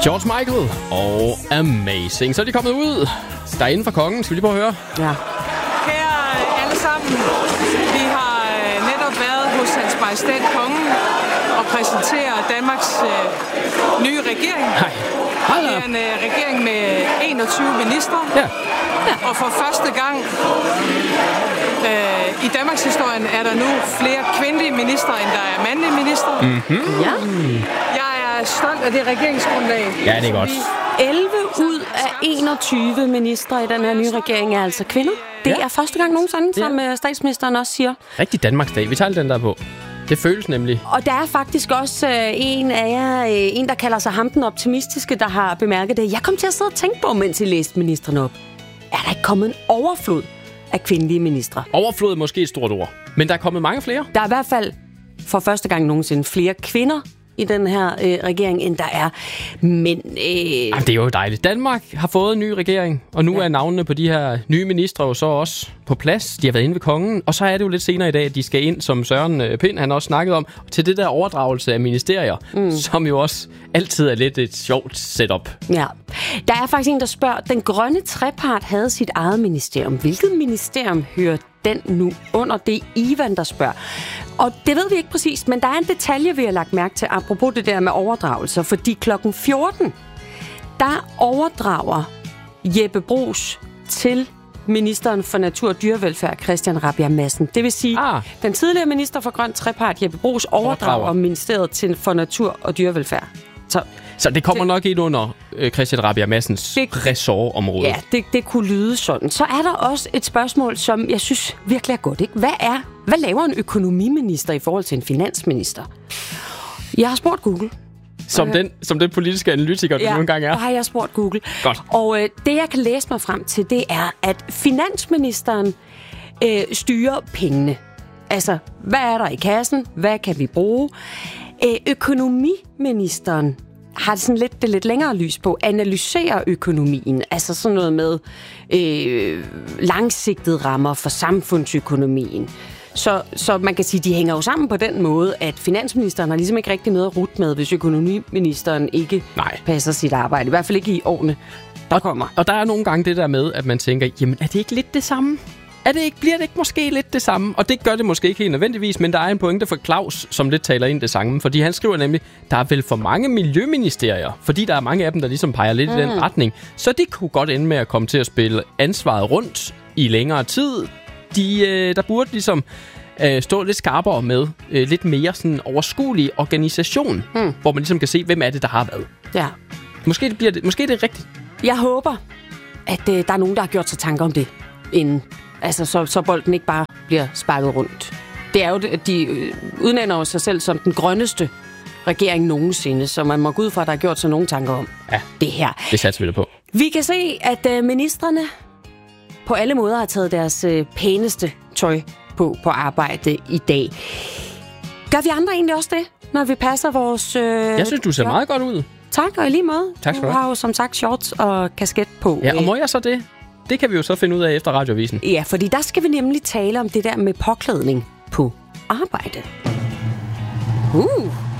George Michael og Amazing. Så er de kommet ud. Der er inden for kongen. Skal vi lige prøve at høre? Ja. Kære alle sammen, vi har netop været hos Hans Majestæt Kongen og præsentere Danmarks nye regering. Hej. Det er en regering med 21 ministre. Ja. Og for første gang i Danmarks historien er der nu flere kvindelige ministre, end der er mandlige ministre. Mm-hmm. Ja. Jeg er stolt af det regeringsgrundlag. Ja, det er godt. 11 ud af 21 ministre i den her nye regering er altså kvinder. Det er første gang nogensinde, som statsministeren også siger. Rigtig Danmarksdag. Vi tager den der på. Det føles nemlig. Og der er faktisk også en af jer, en der kalder sig ham den optimistiske, der har bemærket det. Jeg kom til at sidde og tænke på, mens I læste ministrene op. Er der ikke kommet en overflod af kvindelige ministre? Overflod er måske et stort ord. Men der er kommet mange flere. Der er i hvert fald for første gang nogensinde flere kvinder i den her regering, end der er. Men det er jo dejligt. Danmark har fået en ny regering, og nu er navnene på de her nye ministre jo så også på plads. De har været inde ved kongen, og så er det jo lidt senere i dag, at de skal ind, som Søren Pind han også snakket om, til det der overdragelse af ministerier, som jo også altid er lidt et sjovt setup. ja, der er faktisk en, der spørger, den grønne trepart havde sit eget ministerium. Hvilket ministerium hører den nu under? Det er Ivan, der spørger. Og det ved vi ikke præcis, men der er en detalje, vi har lagt mærke til, apropos det der med overdragelser, fordi klokken 14, der overdrager Jeppe Bruus til ministeren for natur og dyrevelfærd, Christian Rabjerg Madsen. Det vil sige, den tidligere minister for grøn trepart, Jeppe Bruus, overdrager ministeriet til for natur og dyrevelfærd. Så det kommer nok ind under Christian Rabjerg Madsens ressortområde. Ja, det kunne lyde sådan. Så er der også et spørgsmål, som jeg synes virkelig er godt. Ikke? Hvad laver en økonomiminister i forhold til en finansminister? Jeg har spurgt Google. Som den politiske analytiker, du nu engang er. Ja, har jeg spurgt Google. Godt. Og det, jeg kan læse mig frem til, det er, at finansministeren styrer pengene. Altså, hvad er der i kassen? Hvad kan vi bruge? Økonomiministeren har det sådan lidt længere lys på, analyserer økonomien, altså sådan noget med langsigtede rammer for samfundsøkonomien. Så man kan sige, de hænger jo sammen på den måde, at finansministeren har ligesom ikke rigtig noget at rutte med, hvis økonomiministeren ikke passer sit arbejde. I hvert fald ikke i årene, der kommer. Og der er nogle gange det der med, at man tænker, jamen er det ikke lidt det samme? Bliver det ikke måske lidt det samme? Og det gør det måske ikke helt nødvendigvis, men der er en pointe for Claus, som lidt taler ind det samme. Fordi han skriver nemlig, der er vel for mange miljøministerier, fordi der er mange af dem, der ligesom peger lidt i den retning. Så de kunne godt ende med at komme til at spille ansvaret rundt i længere tid. Der burde ligesom stå lidt skarpere med lidt mere sådan overskuelig organisation, hvor man ligesom kan se, hvem er det, der har hvad. Ja. Måske er det rigtigt. Jeg håber, at der er nogen, der har gjort sig tanker om det inden. Altså, så bolden ikke bare bliver sparket rundt. Det er jo, de udnævner sig selv som den grønneste regering nogensinde, så man må gå ud fra, at der er gjort sig nogle tanker om det her. Det satser vi da på. Vi kan se, at ministrene på alle måder har taget deres pæneste tøj på arbejde i dag. Gør vi andre egentlig også det, når vi passer vores... Jeg synes, du ser meget godt ud. Tak, og i lige måde. Tak skal du har jo som sagt shorts og kasket på. Ja, og må jeg så det? Det kan vi jo så finde ud af efter radioavisen. Ja, fordi der skal vi nemlig tale om det der med påklædning på arbejde.